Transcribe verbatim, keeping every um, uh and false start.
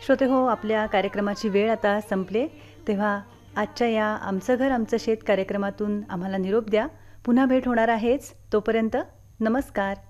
श्रोते हो, आपल्या कार्यक्रमाची वेळ आता संपले, तेव्हा आजच्या या आमचं घर आमचं शेत कार्यक्रमातून आम्हाला निरोप द्या. पुन्हा भेट होणार आहेच. तोपर्यंत नमस्कार.